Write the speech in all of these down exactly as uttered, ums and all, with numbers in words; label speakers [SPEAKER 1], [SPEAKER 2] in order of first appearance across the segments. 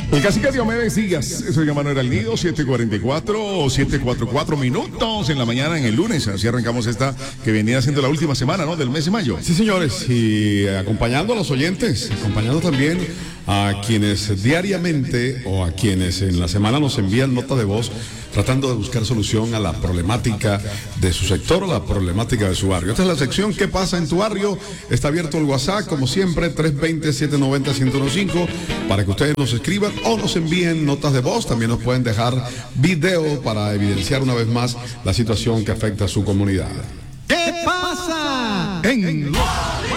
[SPEAKER 1] El cacique Diomedes Díaz, soy Manuel al Nido, siete cuarenta y cuatro o siete cuarenta y cuatro minutos en la mañana en el lunes. Así arrancamos esta que venía siendo la última semana, ¿no? Del mes de mayo.
[SPEAKER 2] Sí, señores, y acompañando a los oyentes, acompañando también a quienes diariamente o a quienes en la semana nos envían nota de voz tratando de buscar solución a la problemática de su sector o la problemática de su barrio. Esta es la sección ¿Qué pasa en tu barrio? Está abierto el WhatsApp, como siempre, tres dos cero, siete nueve cero, uno cero cinco, para que ustedes nos escriban o nos envíen notas de voz. También nos pueden dejar video para evidenciar una vez más la situación que afecta a su comunidad.
[SPEAKER 3] ¿Qué pasa
[SPEAKER 1] En los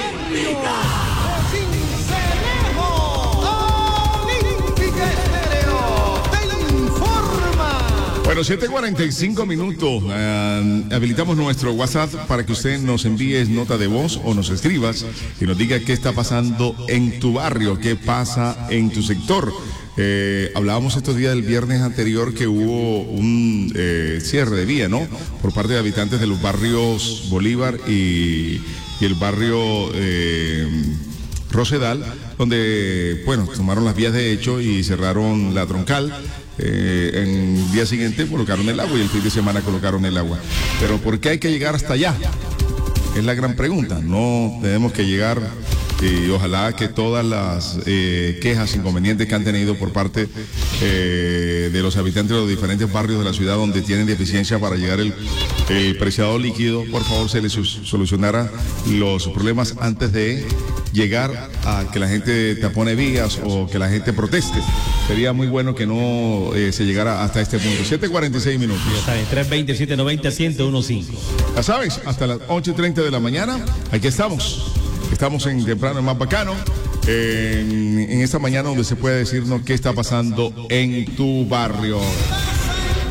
[SPEAKER 1] Bueno, siete cuarenta y cinco minutos. Uh, habilitamos nuestro WhatsApp para que usted nos envíe nota de voz o nos escribas y nos diga qué está pasando en tu barrio, qué pasa en tu sector. Eh, hablábamos estos días del viernes anterior que hubo un eh, cierre de vía, ¿no? Por parte de habitantes de los barrios Bolívar y, y el barrio eh, Rosedal, donde, bueno, tomaron las vías de hecho y cerraron la troncal. Eh, en el día siguiente colocaron el agua y el fin de semana colocaron el agua. Pero ¿por qué hay que llegar hasta allá? Es la gran pregunta. No tenemos que llegar, y ojalá que todas las eh, quejas, inconvenientes que han tenido por parte eh, de los habitantes de los diferentes barrios de la ciudad donde tienen deficiencia para llegar el, el preciado líquido, por favor se les solucionara los problemas antes de llegar a que la gente tapone vías o que la gente proteste. Sería muy bueno que no eh, se llegara hasta este punto. siete cuarenta y seis minutos.
[SPEAKER 4] Ya sabes, tres dos cero, siete nueve cero, uno cero cinco.
[SPEAKER 1] Ya sabes, hasta las ocho y treinta de la mañana, aquí estamos. Estamos en Temprano, el más bacano, en, en esta mañana donde se puede decirnos qué está pasando en tu barrio.